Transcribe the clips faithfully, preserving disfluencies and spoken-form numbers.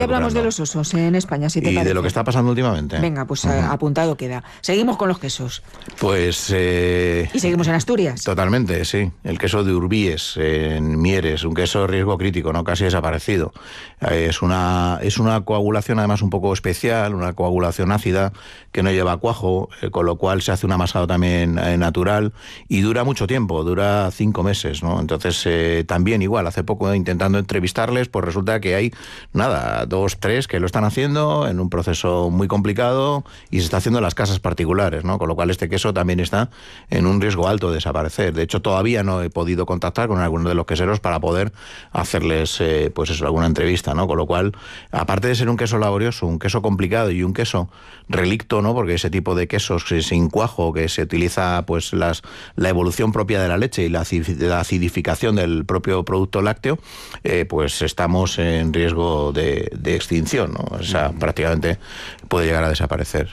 Hablamos de los osos en España, si te y parece. de lo que está pasando últimamente. Venga, pues uh-huh. apuntado queda. Seguimos con los quesos. Pues... Eh, y seguimos en Asturias. Totalmente, sí. El queso de Urbíes, en Mieres, un queso de riesgo crítico, ¿no? Casi desaparecido. Eh, es una es una coagulación además un poco especial, una coagulación ácida que no lleva cuajo, eh, con lo cual se hace un amasado también eh, natural y dura mucho tiempo, dura cinco meses, ¿no? Entonces, eh, también igual, hace poco intentando entrevistarles, pues resulta que hay, nada, dos, tres que lo están haciendo en un proceso muy complicado y se está haciendo en las casas particulares, ¿no? Con lo cual este queso también está en un riesgo alto de desaparecer. De hecho, todavía no he podido contactar con algunos de los queseros para poder hacerles, eh, pues eso, alguna entrevista, ¿no? Con lo cual, aparte de ser un queso laborioso, un queso complicado y un queso relicto, ¿no? Porque ese tipo de quesos sin cuajo que se utiliza, pues las la evolución propia de la leche y la, la acidificación del propio producto lácteo, eh, pues estamos en riesgo de, de extinción, ¿no? O sea, prácticamente puede llegar a desaparecer.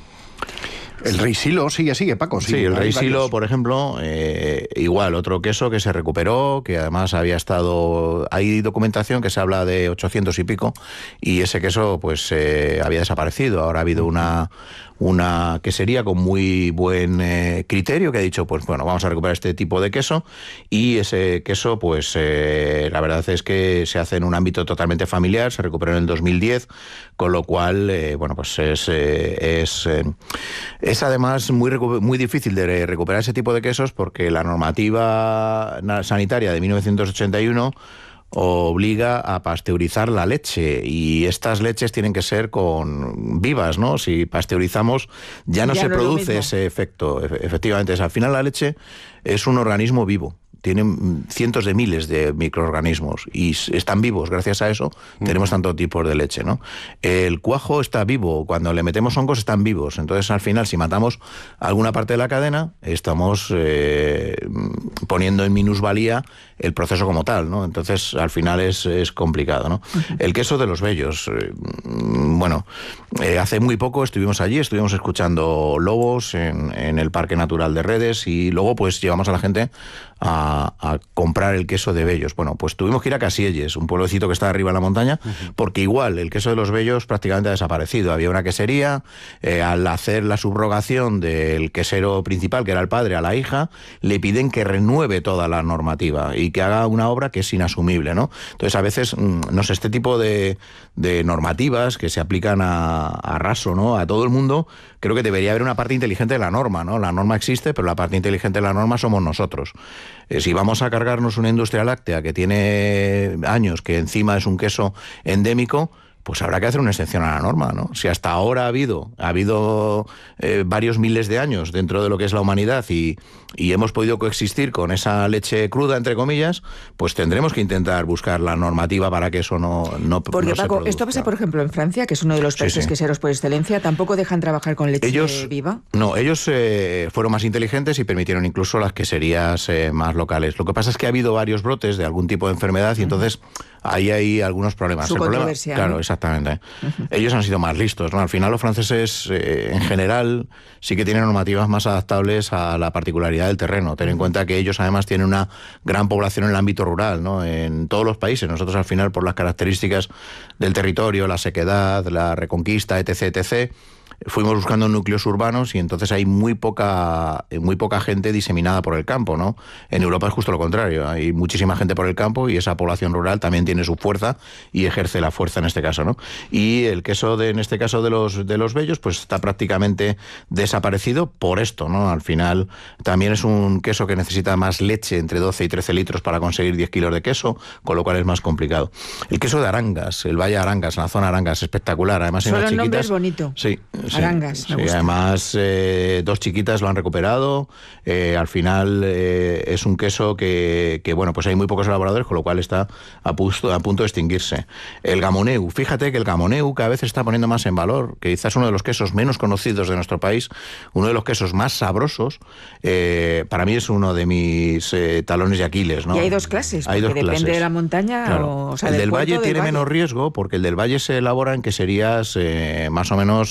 El Rey Silo sigue, sigue, Paco. Sí, el Rey Silo, por ejemplo, eh, igual, otro queso que se recuperó, que además había estado... Hay documentación que se habla de ochocientos y pico, y ese queso pues eh, había desaparecido. Ahora ha habido una... una quesería con muy buen eh, criterio que ha dicho, pues bueno, vamos a recuperar este tipo de queso, y ese queso, pues eh, la verdad es que se hace en un ámbito totalmente familiar, se recuperó en el dos mil diez, con lo cual, eh, bueno, pues es eh, es, eh, es además muy, muy difícil de recuperar ese tipo de quesos porque la normativa sanitaria de mil novecientos ochenta y uno obliga a pasteurizar la leche y estas leches tienen que ser con vivas, ¿no? Si pasteurizamos ya no ya se no produce ese efecto, efectivamente. Al final la leche es un organismo vivo. Tienen cientos de miles de microorganismos y están vivos. Gracias a eso tenemos tantos tipos de leche, ¿no? El cuajo está vivo. Cuando le metemos hongos están vivos. Entonces, al final, si matamos alguna parte de la cadena, estamos eh, poniendo en minusvalía el proceso como tal, ¿no? Entonces, al final es, es complicado, ¿no? Uh-huh. El queso de los bellos. Eh, bueno, eh, hace muy poco estuvimos allí, estuvimos escuchando lobos en, en el Parque Natural de Redes y luego, pues, llevamos a la gente a, a comprar el queso de bellos. Bueno, pues tuvimos que ir a Casielles, un pueblecito que está arriba en la montaña, uh-huh. porque igual el queso de los bellos prácticamente ha desaparecido. Había una quesería, eh, al hacer la subrogación del quesero principal, que era el padre, a la hija, le piden que renueve toda la normativa y que haga una obra que es inasumible, ¿no? Entonces, a veces, no sé, este tipo de, de normativas que se aplican a, a raso, ¿no? A todo el mundo, creo que debería haber una parte inteligente de la norma, ¿no? La norma existe, pero la parte inteligente de la norma somos nosotros. Eh, si vamos a cargarnos una industria láctea que tiene años, que encima es un queso endémico, pues habrá que hacer una excepción a la norma, ¿no? Si hasta ahora ha habido, ha habido eh, varios miles de años dentro de lo que es la humanidad y, y hemos podido coexistir con esa leche cruda, entre comillas, pues tendremos que intentar buscar la normativa para que eso no, no, Porque, no Paco, se produzca. esto pasa, por ejemplo, en Francia, que es uno de los países sí, sí. queseros por excelencia, ¿tampoco dejan trabajar con leche ellos, viva? No, ellos eh, fueron más inteligentes y permitieron incluso las queserías eh, más locales. Lo que pasa es que ha habido varios brotes de algún tipo de enfermedad y uh-huh. entonces ahí hay algunos problemas. Su el problema, claro, ¿no? Exactamente. Uh-huh. Ellos han sido más listos, ¿no? Al final los franceses, eh, en general, sí que tienen normativas más adaptables a la particularidad del terreno. Ten en cuenta que ellos además tienen una gran población en el ámbito rural, ¿no? En todos los países. Nosotros al final, por las características del territorio, la sequedad, la reconquista, etc, etcétera, fuimos buscando núcleos urbanos y entonces hay muy poca muy poca gente diseminada por el campo, ¿no? En Europa es justo lo contrario, hay muchísima gente por el campo y esa población rural también tiene su fuerza y ejerce la fuerza en este caso, ¿no? Y el queso de, en este caso de los de los bellos, pues está prácticamente desaparecido por esto, ¿no? Al final también es un queso que necesita más leche, entre doce y trece litros para conseguir diez kilos de queso, con lo cual es más complicado. El queso de Arangas, el Valle de Arangas, en la zona Arangas, espectacular, además hay unas chiquitas. Solo el nombre es bonito. Sí. Sí, Arangas, me sí, gusta. Además, eh, dos chiquitas lo han recuperado. Eh, al final eh, es un queso que, que, bueno, pues hay muy pocos elaboradores, con lo cual está a punto, a punto de extinguirse. El gamoneu, fíjate que el gamoneu cada vez se está poniendo más en valor, que quizás uno de los quesos menos conocidos de nuestro país, uno de los quesos más sabrosos. Eh, para mí es uno de mis eh, talones de Aquiles, ¿no? Y hay dos clases, hay dos depende clases. de la montaña. Claro. O, o sea, el del, del valle del tiene valle. menos riesgo, porque el del valle se elabora en queserías eh, más o menos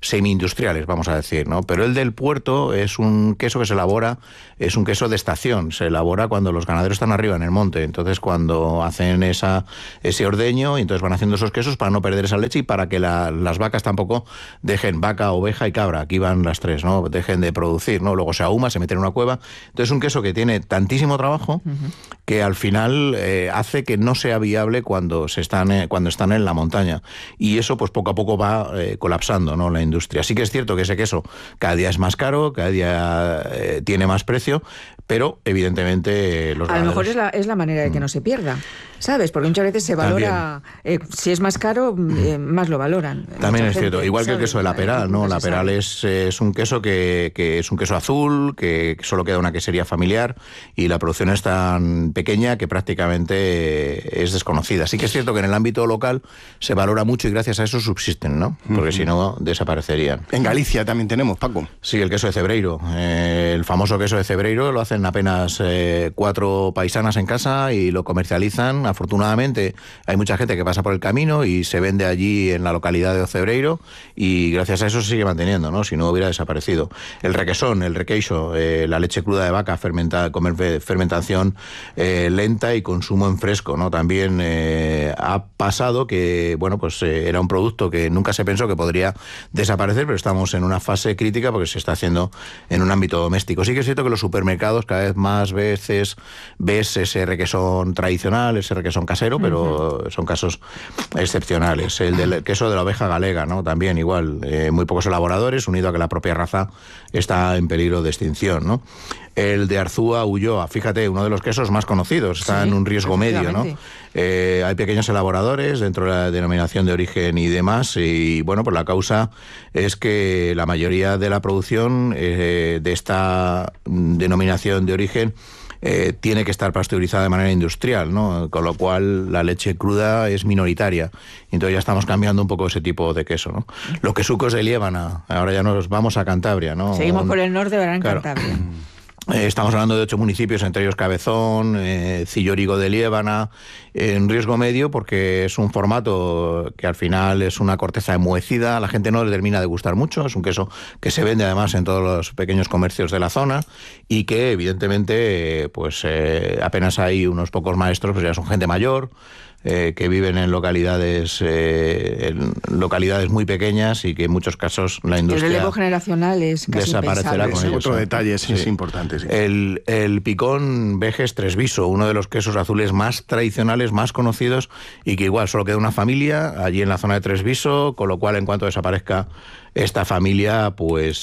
semi-industriales, vamos a decir, ¿no? Pero el del puerto es un queso que se elabora, es un queso de estación, se elabora cuando los ganaderos están arriba en el monte, entonces cuando hacen esa ese ordeño, y entonces van haciendo esos quesos para no perder esa leche y para que la, las vacas tampoco dejen, vaca, oveja y cabra, aquí van las tres, ¿no? Dejen de producir, ¿no? Luego se ahuma, se mete en una cueva. Entonces es un queso que tiene tantísimo trabajo uh-huh. que al final eh, hace que no sea viable cuando se están eh, cuando están en la montaña. Y eso pues poco a poco va eh, colapsando, ¿no? La industria. Sí que es cierto que ese queso cada día es más caro, cada día eh, tiene más precio, pero evidentemente eh, los a lo mejor es la, es la manera de que no se pierda, ¿sabes? Porque muchas veces se valora, eh, si es más caro, eh, más lo valoran. También es cierto, igual ¿sabes? Que el queso de la Peral, ¿no? La Peral es, es un queso que, que es un queso azul, que solo queda una quesería familiar y la producción es tan pequeña que prácticamente es desconocida. Sí que es cierto que en el ámbito local se valora mucho y gracias a eso subsisten, ¿no? Porque uh-huh. si no, desaparecerían. En Galicia también tenemos, Paco. Sí, el queso de Cebreiro. Eh, el famoso queso de Cebreiro lo hacen apenas eh, cuatro paisanas en casa y lo comercializan. Afortunadamente hay mucha gente que pasa por el camino y se vende allí en la localidad de Ocebreiro y gracias a eso se sigue manteniendo, ¿no? Si no hubiera desaparecido. El requesón, el requeixo, eh, la leche cruda de vaca fermentada, fermentación eh, lenta y consumo en fresco, ¿no? También eh, ha pasado que, bueno, pues eh, era un producto que nunca se pensó que podría desaparecer, pero estamos en una fase crítica porque se está haciendo en un ámbito doméstico. Sí que es cierto que los supermercados cada vez más veces ves ese requesón tradicional, ese requesón casero, pero uh-huh. son casos excepcionales. El del queso de la oveja galega, ¿no? También igual, eh, muy pocos elaboradores, unido a que la propia raza está en peligro de extinción, ¿no? El de Arzúa Ulloa, fíjate, uno de los quesos más conocidos, está sí, en un riesgo medio, ¿no? Eh, hay pequeños elaboradores dentro de la denominación de origen y demás, y bueno, pues la causa es que la mayoría de la producción eh, de esta denominación de origen Eh, tiene que estar pasteurizada de manera industrial, ¿no? Con lo cual la leche cruda es minoritaria. Entonces ya estamos cambiando un poco ese tipo de queso, ¿no? Los quesucos de Liébana, ahora ya nos vamos a Cantabria, ¿no? Seguimos un, por el norte, verán claro. Cantabria. Eh, estamos hablando de ocho municipios, entre ellos Cabezón, eh, Cillórigo de Liébana, en riesgo medio porque es un formato que al final es una corteza enmohecida, a la gente no le termina de gustar mucho, es un queso que se vende además en todos los pequeños comercios de la zona y que evidentemente pues eh, apenas hay unos pocos maestros, pues ya son gente mayor, Eh, que viven en localidades eh, en localidades muy pequeñas y que en muchos casos la industria... El relevo generacional es casi desaparecerá con ellos. Otro detalle sí, sí. es importante. Sí. El, el picón Vejes Tresviso, uno de los quesos azules más tradicionales, más conocidos y que igual solo queda una familia allí en la zona de Tresviso, con lo cual en cuanto desaparezca esta familia pues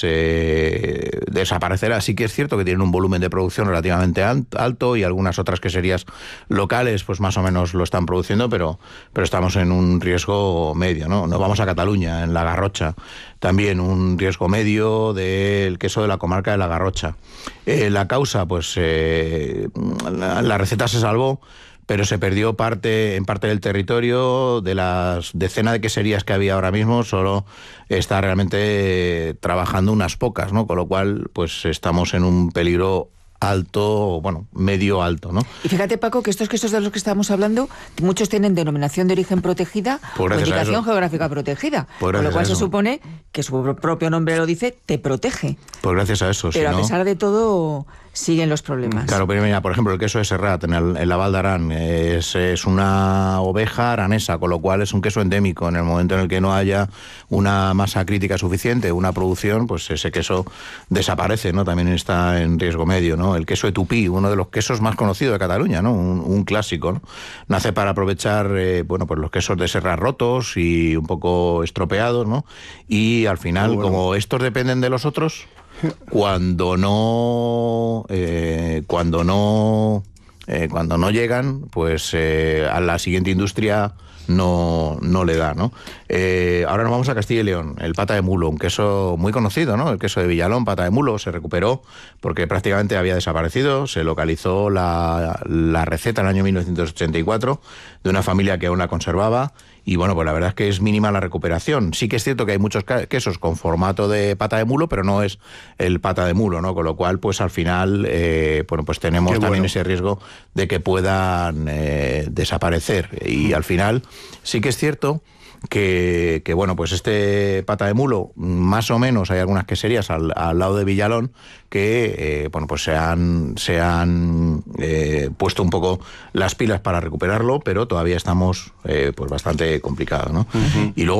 eh, desaparecerá. Sí que es cierto que tienen un volumen de producción relativamente alto y algunas otras queserías locales pues más o menos lo están produciendo, pero, pero estamos en un riesgo medio, ¿no? Nos vamos a Cataluña, en la Garrocha, también un riesgo medio del queso de la comarca de la Garrocha. Eh, la causa, pues eh, la, la receta se salvó, pero se perdió parte en parte del territorio. De las decenas de queserías que había ahora mismo, solo está realmente trabajando unas pocas, ¿no? Con lo cual, pues estamos en un peligro alto, bueno, medio alto, ¿no? Y fíjate, Paco, que estos quesos de los que estamos hablando, muchos tienen denominación de origen protegida o indicación geográfica protegida, con lo cual se supone que su propio nombre lo dice, te protege. Pues gracias a eso, pero si a no... pesar de todo siguen los problemas. Claro, pero mira, por ejemplo, el queso de Serrat en, el, en la Val d'Aran es, es una oveja aranesa, con lo cual es un queso endémico. En el momento en el que no haya una masa crítica suficiente, una producción, pues ese queso desaparece, ¿no? También está en riesgo medio, ¿no? El queso de Tupí, uno de los quesos más conocidos de Cataluña, ¿no? Un, un clásico, ¿no? Nace para aprovechar, eh, bueno, pues los quesos de Serrat rotos y un poco estropeados, ¿no? Y al final, bueno, como estos dependen de los otros, cuando no eh, cuando no eh, cuando no llegan, pues eh, a la siguiente industria no, no le da, ¿no? Eh, ahora nos vamos a Castilla y León, el pata de mulo, un queso muy conocido, ¿no? El queso de Villalón, pata de mulo, se recuperó porque prácticamente había desaparecido, se localizó la, la receta en el año mil novecientos ochenta y cuatro de una familia que aún la conservaba. Y bueno, pues la verdad es que es mínima la recuperación. Sí que es cierto que hay muchos quesos con formato de pata de mulo, pero no es el pata de mulo, ¿no? Con lo cual, pues al final, eh, bueno, pues tenemos Qué también bueno. ese riesgo de que puedan eh, desaparecer. Y al final, sí que es cierto que, que bueno, pues este pata de mulo, más o menos hay algunas queserías al, al lado de Villalón que, eh, bueno, pues se han, se han eh, puesto un poco las pilas para recuperarlo, pero todavía estamos eh, pues bastante complicados, ¿no? Uh-huh. Y luego